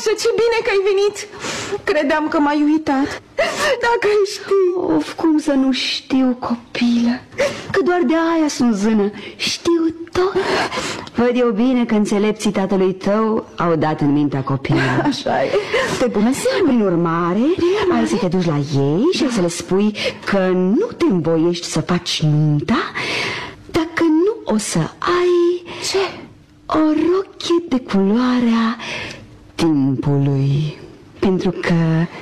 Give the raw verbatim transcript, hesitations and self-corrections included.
Masă, ce bine că ai venit. Credeam că m-ai uitat. Dacă ai ști. Of, cum să nu știu, copilă, că doar de aia sunt zână. Știu tot. Văd eu bine că înțelepții tatălui tău au dat în mintea copilului. Așa e. Pe bună seamă. Prin urmare, ai să te duci la ei și ai să le spui că nu te învoiești să faci nunta dacă nu o să ai... Ce? O rochie de culoarea timpului. Pentru că